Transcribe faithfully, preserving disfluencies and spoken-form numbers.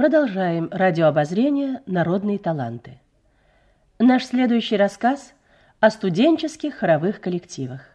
Продолжаем радиообозрение «Народные таланты». Наш следующий рассказ о студенческих хоровых коллективах.